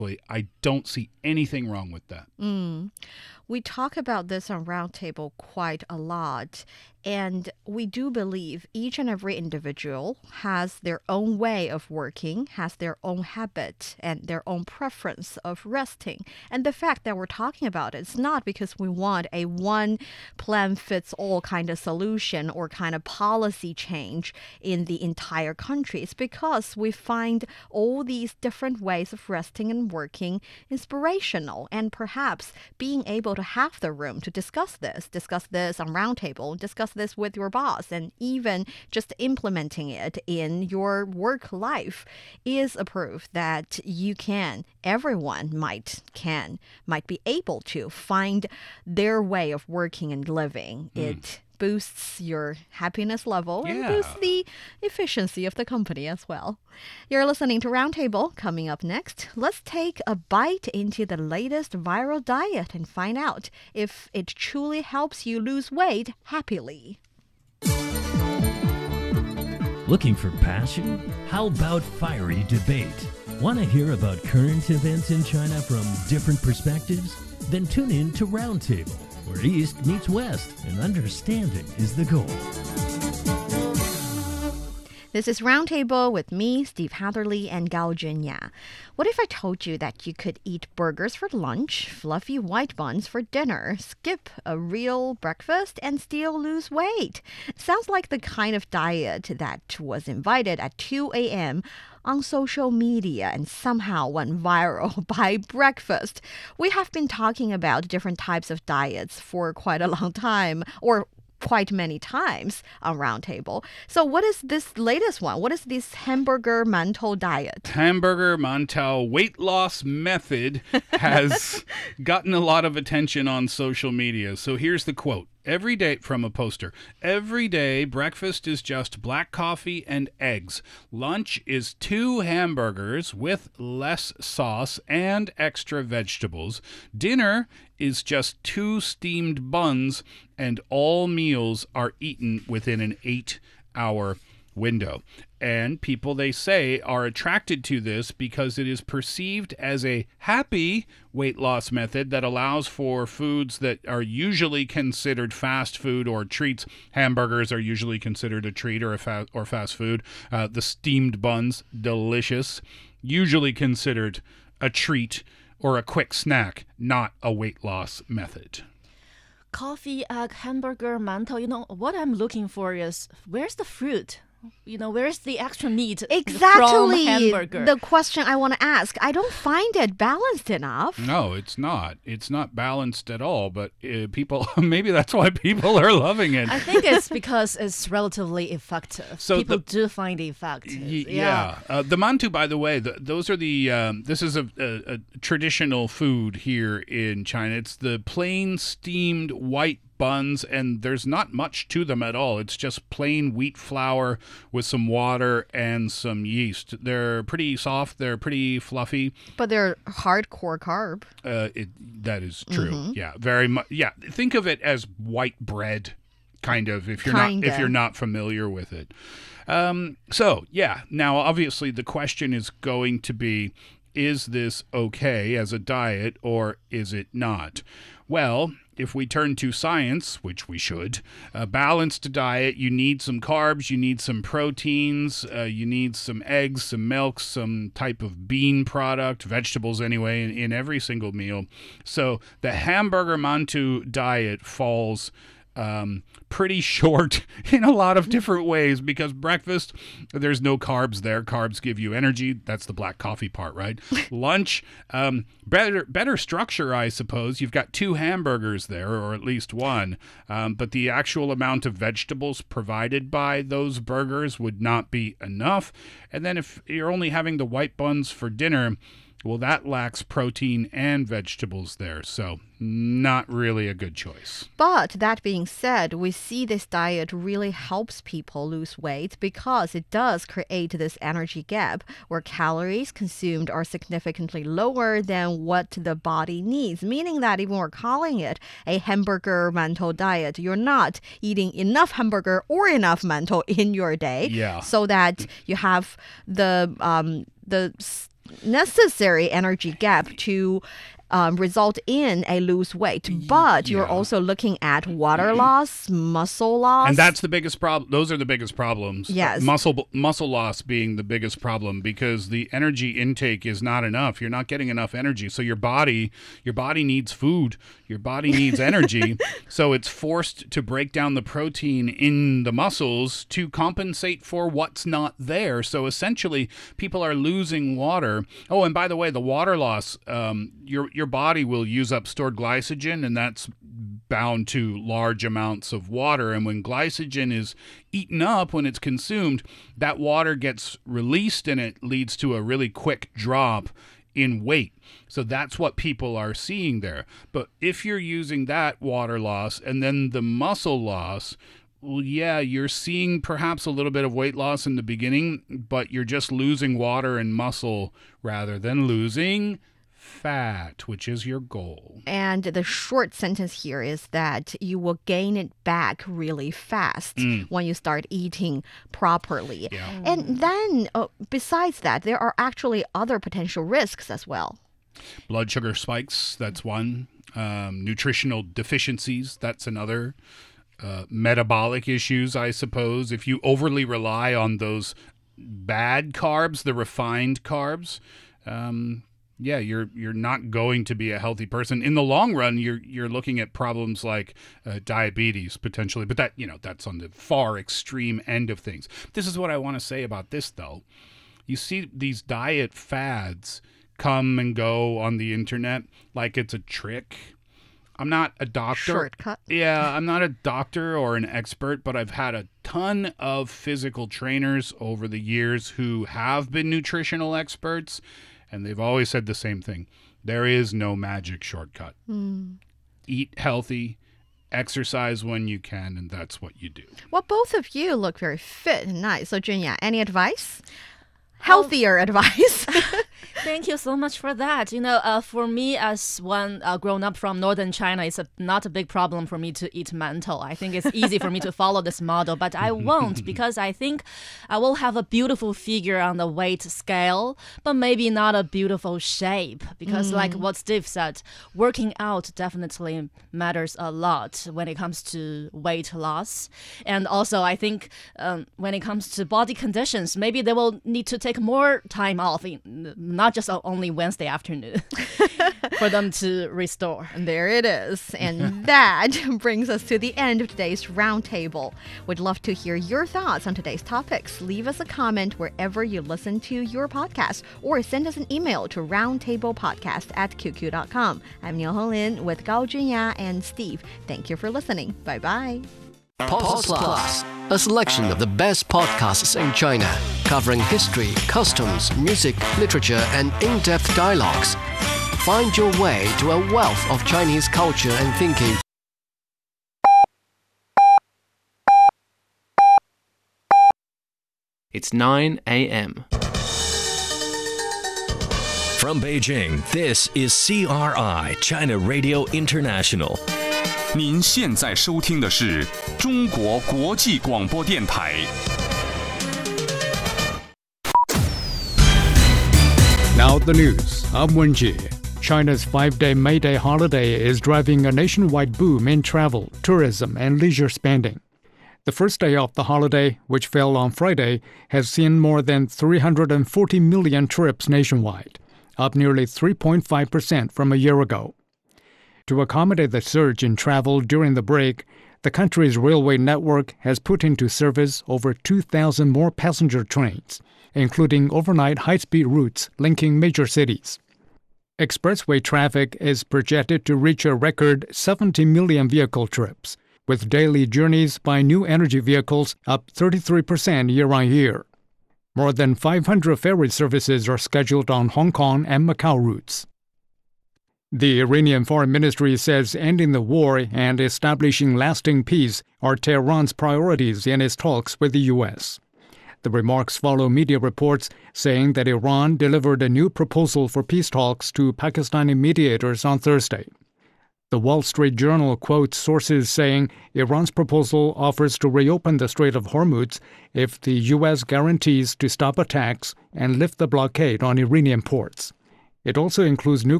I don't see anything wrong with that. We talk about this on Roundtable quite a lot, and we do believe each and every individual has their own way of working, has their own habit, and their own preference of resting. And the fact that we're talking about it is not because we want a one-plan-fits-all kind of solution or kind of policy change in the entire country. It's because we find all these different ways of resting and working inspirational, and perhaps being able to have the room to discuss this on Roundtable, discuss this with your boss, and even just implementing it in your work life is a proof that everyone might be able to find their way of working and living. It boosts your happiness level and boosts the efficiency of the company as well. You're listening to Roundtable. Coming up next, let's take a bite into the latest viral diet and find out if it truly helps you lose weight happily. Looking for passion? How about fiery debate? Want to hear about current events in China from different perspectives? Then tune in to Roundtable, where East meets West and understanding is the goal. This is Roundtable with me, Steve Hatherley, and Gao Junya. What if I told you that you could eat burgers for lunch, fluffy white buns for dinner, skip a real breakfast, and still lose weight? Sounds like the kind of diet that was invited at 2 a.m. on social media and somehow went viral by breakfast. We have been talking about different types of diets for quite a long time, or quite many times on Roundtable. So what is this latest one? What is this hamburger mantou diet? Hamburger mantou weight loss method has gotten a lot of attention on social media. So here's the quote. Every day, from a poster, every day breakfast is just black coffee and eggs. Lunch is 2 hamburgers with less sauce and extra vegetables. Dinner is just 2 steamed buns, and all meals are eaten within an 8-hour window. And people, they say, are attracted to this because it is perceived as a happy weight loss method that allows for foods that are usually considered fast food or treats. Hamburgers are usually considered a treat or fast food. The steamed buns, delicious, usually considered a treat or a quick snack, not a weight loss method. Coffee, egg, hamburger, mantou. What I'm looking for is, where's the fruit? Where's the extra meat from hamburger? The question I want to ask. I don't find it balanced enough. No, it's not. It's not balanced at all, but people, maybe that's why people are loving it. I think it's because it's relatively effective. So people do find it effective. Yeah. The mantou, by the way, those are this is a traditional food here in China. It's the plain steamed white buns, and there's not much to them at all. It's just plain wheat flour with some water and some yeast. They're pretty soft. They're pretty fluffy. But they're hardcore carb. That is true. Yeah, very much. Yeah, think of it as white bread, kind of, if you're not familiar with it. So yeah. Now, obviously, the question is going to be: is this okay as a diet, or is it not? Well, if we turn to science, which we should, a balanced diet, you need some carbs, you need some proteins, you need some eggs, some milk, some type of bean product, vegetables anyway, in every single meal. So the hamburger mantou diet falls pretty short in a lot of different ways, because breakfast, there's no carbs there. Carbs give you energy. That's the black coffee part, right? Lunch, better structure, I suppose. You've got 2 hamburgers there, or at least 1, but the actual amount of vegetables provided by those burgers would not be enough. And then if you're only having the white buns for dinner, well, that lacks protein and vegetables there, so not really a good choice. But that being said, we see this diet really helps people lose weight because it does create this energy gap where calories consumed are significantly lower than what the body needs, meaning that even we're calling it a hamburger mantou diet, you're not eating enough hamburger or enough mantou in your day, so that you have the necessary energy gap to result in a lose weight, but you're also looking at water loss, muscle loss. And that's the biggest problem. Those are the biggest problems. Yes. Muscle loss being the biggest problem because the energy intake is not enough. You're not getting enough energy. So your body needs food. Your body needs energy. So it's forced to break down the protein in the muscles to compensate for what's not there. So essentially, people are losing water. Oh, and by the way, the water loss, your body will use up stored glycogen, and that's bound to large amounts of water. And when glycogen is eaten up, when it's consumed, that water gets released and it leads to a really quick drop in weight. So that's what people are seeing there. But if you're using that water loss and then the muscle loss, well, yeah, you're seeing perhaps a little bit of weight loss in the beginning, but you're just losing water and muscle rather than losing fat, which is your goal. And the short sentence here is that you will gain it back really fast when you start eating properly. Yeah. And then, besides that, there are actually other potential risks as well. Blood sugar spikes, that's one. Nutritional deficiencies, that's another. Metabolic issues, I suppose. If you overly rely on those bad carbs, the refined carbs, you're not going to be a healthy person. In the long run, you're looking at problems like diabetes potentially, but that's on the far extreme end of things. This is what I want to say about this, though. You see these diet fads come and go on the internet like it's a trick. I'm not a doctor. Shortcut. Yeah, I'm not a doctor or an expert, but I've had a ton of physical trainers over the years who have been nutritional experts. And they've always said the same thing. There is no magic shortcut. Eat healthy, exercise when you can, and that's what you do. Well, both of you look very fit and nice. So, Junya, any advice? Healthier advice. Thank you so much for that. For me, as one grown up from northern China, it's not a big problem for me to eat mantou. I think it's easy for me to follow this model, but I won't because I think I will have a beautiful figure on the weight scale, but maybe not a beautiful shape because like what Steve said, working out definitely matters a lot when it comes to weight loss. And also, I think when it comes to body conditions, maybe they will need to take more time off, not just only Wednesday afternoon, for them to restore. And there it is. And that brings us to the end of today's roundtable. We'd love to hear your thoughts on today's topics. Leave us a comment wherever you listen to your podcast, or send us an email to roundtablepodcast@qq.com. I'm Niu Honglin with Gao Junya and Steve. Thank you for listening. Bye-bye. Pulse Plus, a selection of the best podcasts in China, covering history, customs, music, literature, and in-depth dialogues. Find your way to a wealth of Chinese culture and thinking. It's 9 a.m. From Beijing, this is CRI, China Radio International. 您现在收听的是中国国际广播电台。 Now the news. I'm Wenjie. China's 5-day May Day holiday is driving a nationwide boom in travel, tourism, and leisure spending. The first day of the holiday, which fell on Friday, has seen more than 340 million trips nationwide, up nearly 3.5% from a year ago. To accommodate the surge in travel during the break, the country's railway network has put into service over 2,000 more passenger trains, including overnight high-speed routes linking major cities. Expressway traffic is projected to reach a record 70 million vehicle trips, with daily journeys by new energy vehicles up 33% year-on-year. More than 500 ferry services are scheduled on Hong Kong and Macau routes. The Iranian Foreign Ministry says ending the war and establishing lasting peace are Tehran's priorities in its talks with the U.S. The remarks follow media reports saying that Iran delivered a new proposal for peace talks to Pakistani mediators on Thursday. The Wall Street Journal quotes sources saying Iran's proposal offers to reopen the Strait of Hormuz if the U.S. guarantees to stop attacks and lift the blockade on Iranian ports. It also includes nuclear